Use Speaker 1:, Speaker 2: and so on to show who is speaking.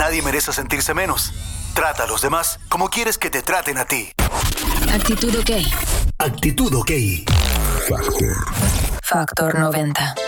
Speaker 1: Nadie merece sentirse menos. Trata a los demás como quieres que te traten a ti.
Speaker 2: Actitud OK.
Speaker 3: Actitud OK.
Speaker 2: Factor 90.